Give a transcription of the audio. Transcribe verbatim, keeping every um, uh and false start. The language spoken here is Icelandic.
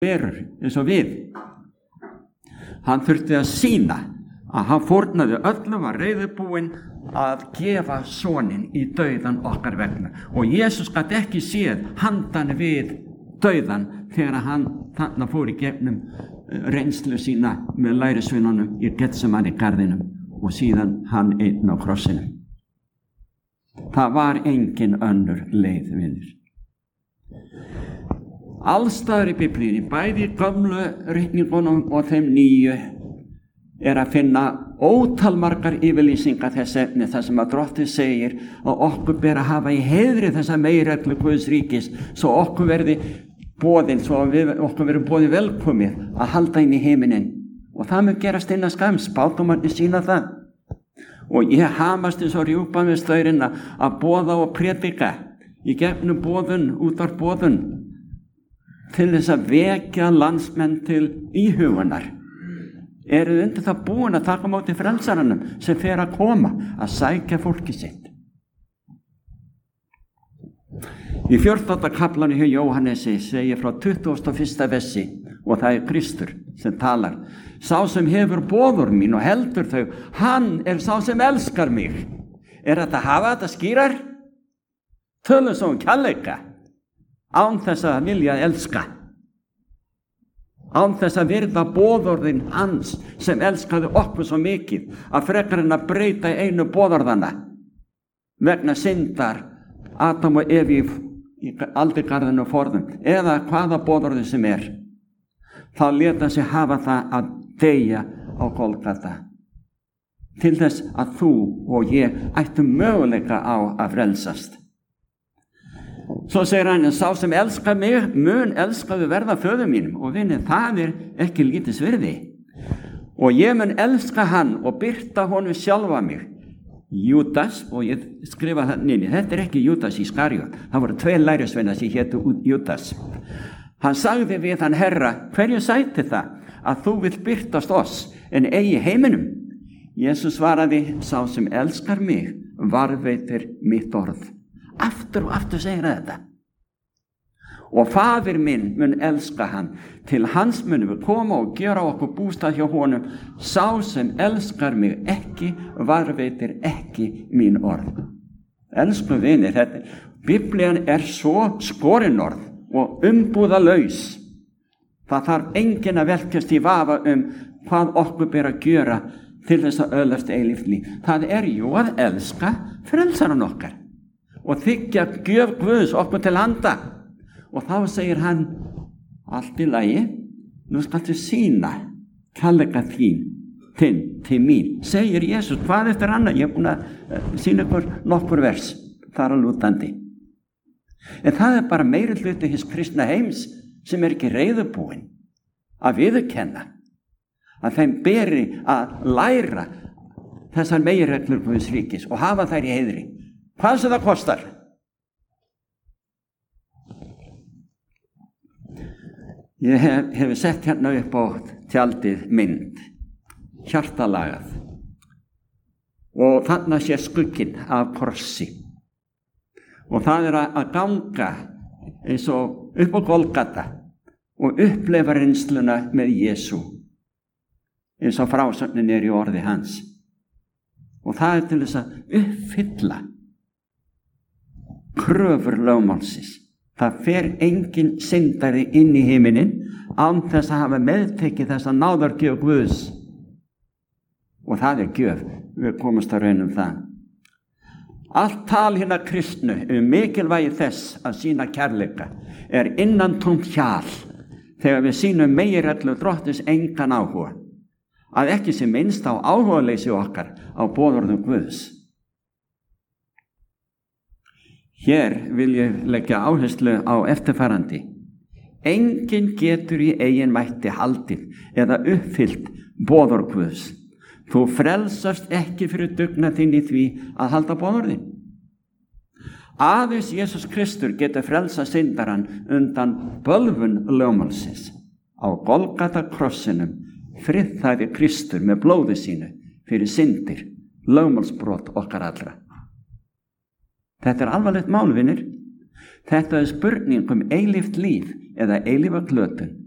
verur eins og við. Hann þurfti að sýna að hann fórnaði öllu, var reiðubúinn að gefa soninn í dauðan okkar vegna. Og Jesús gat ekki séð handan við dauðan þegar hann þarna fór í gegnum reynslu sína með lærisveinunum í Getsemani garðinum og síðan hann einn á krossinum. Það var engin önnur leið, vinir. Allstaðar í Biblíunni, bæði í gömlu ritningunum og þeim nýju, er að finna ótalmargar yfirlýsingar þess efni, þar sem að Drottinn segir að okkur ber að hafa í heiðri þessa meginreglu Guðs ríkis, svo okkur verði boðin, svo við, okkur verði boðið velkomið að halda inn í heiminin. Og það mun gerast innan skams, spádómarnir sýna það. Og ég hamast eins og rjúpa með staurinn að boða og predika í gegnum boðun, útvarp boðun, til þess að vekja landsmenn til íhugunar. Eru þið undir það búin að taka á móti frelsaranum sem fer að koma að sækja fólki sitt? Í fjórtánda kaflanum hjá Jóhannesi segir frá tuttugasta og fyrsta versi, og það er Kristur sem talar. Sá sem hefur boður mín og heldur þau, hann er sá sem elskar mig. Er þetta að hafa þetta skýrar? Tölum svo um kærleika, án þess að vilja elska. Án þess að virða boðorðin hans sem elskaði okkur svo mikið að frekar en að breyta einu boðorðana vegna syndar Adam og Evi í aldirgarðinu forðum eða hvaða boðorði sem er. Þá lét hann sig hafa það að deyja á Golgata til þess að þú og ég ættum möguleika á að frelsast. Svo segir hann, sá sem elskar mig mun elskaðu verða föður mínum, og vinni, það er ekki lítils virði. Og ég mun elska hann og birta honum sjálfa mig. Júdas, og ég skrifa það inn, þetta er ekki Júdas Ískariot, það voru tveir lærisveinar sem hétu Júdas. Hann sagði við hann, Herra, hverju sæti það að þú vilt birtast oss en eigi heiminum? Jesús svaraði, sá sem elskar mig varðveitir mitt orð. Aftur og aftur segir þetta. Og faðir minn mun elska hann, til hans munum við koma og gera okkur bústað hjá honum. Sá sem elskar mig ekki varðveitir ekki mín orð. Elsku vinir, þetta, Biblían er svo skorinorð og umbúðalaus. Það þarf enginn að velkjast í vafa um hvað okkur ber að gjöra til þess að öðlast eilíft líf. Það er jú að elska frelsaran okkar og þiggja gjöf Guðs okkur til handa. Og þá segir hann, allt í lagi, nú skaltu sýna kærleika þín til, til mín. Segir Jesús, hvað eftir annað? Ég er búin að sýna ykkur nokkur vers, þar að lútandi. En það er bara meiri hluti hins kristna heims sem er ekki reiðubúinn að viðurkenna að þeim beri að læra þessar meginreglur Guðs ríkis og hafa þær í heiðri. Hvað sem það kostar. Ég hef, hef sett hérna upp á tjaldið mynd, hjartalagað. Og þarna sé skugginn af korsi. Og það er að ganga eins og upp á Golgata og upplefa reynsluna með Jesú. Eins og frásögnin er í orði hans. Og það er til þess að uppfylla kröfur lögmálsins. Það fer engin syndari inn í heiminin án þess að hafa meðtekið þessa náðargjöf Guðs. Og það er gjöf, við komumst að raun um það. Allt tal hinna kristnu um mikilvægi þess að sýna kærleika er innantómt hjal þegar við sýnum meginreglu Drottins engan áhuga. Að ekki sé minnst á áhugaleysi okkar á boðorðum Guðs. Hér vil ég leggja áherslu á eftirfarandi. Enginn getur í eigin mætti haldið eða uppfyllt boðorð Guðs. Þú frelsast ekki fyrir dugnað þinn í því að halda boðorðin. Aðeins Jesús Kristur getur frelsað syndarann undan bölvun lögmálsins. Á Golgata krossinum friðþægði Kristur með blóði sínu fyrir syndir, lögmálsbrot okkar allra. Þetta er alvarlegt mál, vinir. Þetta er spurning um eilíft líf eða eilífa glötun